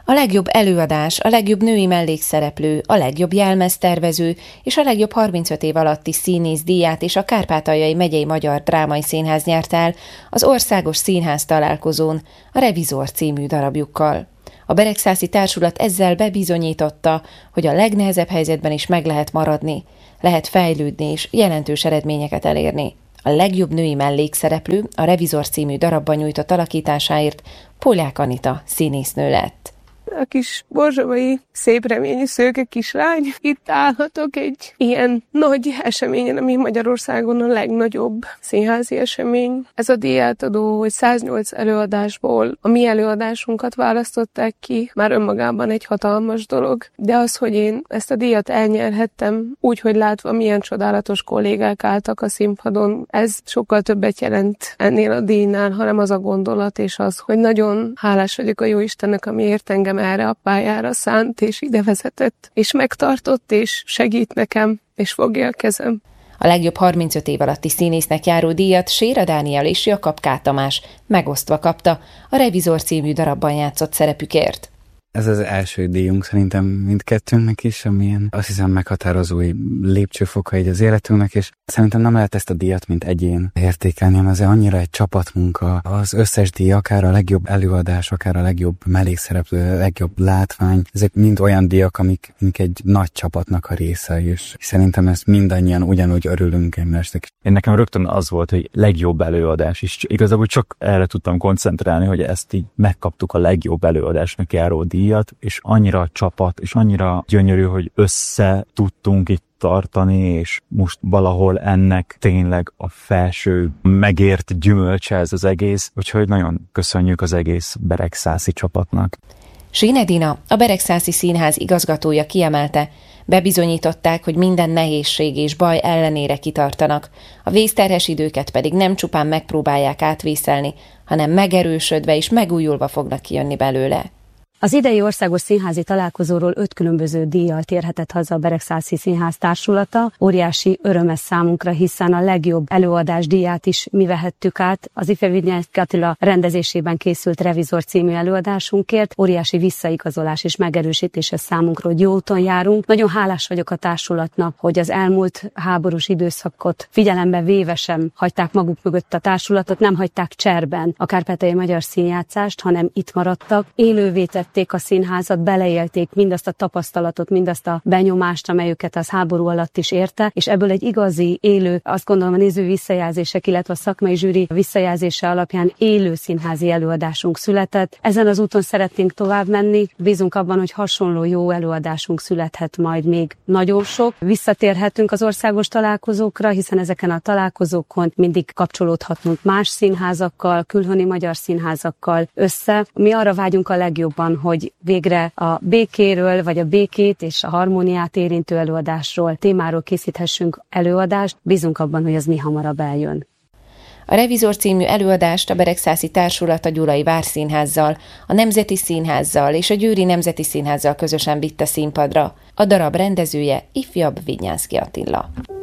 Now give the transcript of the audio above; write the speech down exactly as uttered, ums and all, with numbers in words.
A legjobb előadás, a legjobb női mellékszereplő, a legjobb jelmeztervező és a legjobb harmincöt év alatti színész díját és a Kárpátaljai Megyei Magyar Drámai Színház nyert el az Országos Színház találkozón a Revizor című darabjukkal. A Beregszászi Társulat ezzel bebizonyította, hogy a legnehezebb helyzetben is meg lehet maradni, lehet fejlődni és jelentős eredményeket elérni. A legjobb női mellékszereplő a Revizor című darabban nyújtott alakításáért Polyák Anita színésznő lett. A kis borzsavai, szép reményű szőke kislány. Itt állhatok egy ilyen nagy eseményen, ami Magyarországon a legnagyobb színházi esemény. Ez a díjátadó, hogy száznyolc előadásból a mi előadásunkat választották ki, már önmagában egy hatalmas dolog. De az, hogy én ezt a díjat elnyerhettem, úgy, hogy látva milyen csodálatos kollégák álltak a színpadon, ez sokkal többet jelent ennél a díjnál, hanem az a gondolat és az, hogy nagyon hálás vagyok a Jóistennek, amiért engem erre a pályára szánt, és ide vezetett, és megtartott, és segít nekem, és fogja a kezem. A legjobb harmincöt év alatti színésznek járó díjat Séra Dániel és Jakab K. Tamás megosztva kapta a Revizor című darabban játszott szerepükért. Ez az első díjunk szerintem mindkettőnknek is, amilyen azt hiszem meghatározó lépcsőfoka így az életünknek, és szerintem nem lehet ezt a díjat, mint egyén értékelni, hanem ez annyira egy csapatmunka. Az összes díj, akár a legjobb előadás, akár a legjobb mellékszereplő, a legjobb látvány, ezek mind olyan díjak, amik, amik egy nagy csapatnak a része, és szerintem ezt mindannyian ugyanúgy örülünk egymásnak. Én nekem rögtön az volt, hogy legjobb előadás, és igazából csak erre tudtam koncentrálni, hogy ezt így megkaptuk a legjobb előadásnak járó díjat, és annyira a csapat, és annyira gyönyörű, hogy össze tudtunk itt tartani, és most valahol ennek tényleg a felső megért gyümölcse ez az egész, úgyhogy nagyon köszönjük az egész beregszászi csapatnak. Sine Dina, a Beregszászi Színház igazgatója kiemelte, bebizonyították, hogy minden nehézség és baj ellenére kitartanak, a vészterhes időket pedig nem csupán megpróbálják átvészelni, hanem megerősödve és megújulva fognak kijönni belőle. Az idei országos színházi találkozóról öt különböző díjjal térhetett haza a Beregszászi Színház társulata. Óriási öröm ez számunkra, hiszen a legjobb előadás díját is mi vehettük át. Az ifjabb Vinyánszky Attila rendezésében készült Revizor című előadásunkért. Óriási visszaigazolás és megerősítés ez számunkra, hogy jó úton járunk. Nagyon hálás vagyok a társulatnak, hogy az elmúlt háborús időszakot figyelembe véve sem hagyták maguk mögött a társulatot, nem hagyták cserben a Kárpátaljai Magyar Színjátszást, hanem itt maradtak. Élővé a színházat, beleélték mindazt a tapasztalatot, mindazt a benyomást, amelyüket az háború alatt is érte, és ebből egy igazi, élő, azt gondolom a néző visszajelzések, illetve a szakmai zsűri visszajelzése alapján élő színházi előadásunk született. Ezen az úton szeretnénk tovább menni, bízunk abban, hogy hasonló jó előadásunk születhet majd még nagyon sok. Visszatérhetünk az országos találkozókra, hiszen ezeken a találkozókon mindig kapcsolódhatunk más színházakkal, külhoni magyar színházakkal össze. Mi arra vágyunk a legjobban, hogy végre a békéről, vagy a békét és a harmóniát érintő előadásról, témáról készíthessünk előadást. Bízunk abban, hogy az mi hamarabb eljön. A Revizor című előadást a Beregszászi Társulat a Gyulai Várszínházzal, a Nemzeti Színházzal és a Győri Nemzeti Színházzal közösen vitte színpadra. A darab rendezője ifjabb Vinyánszky Attila.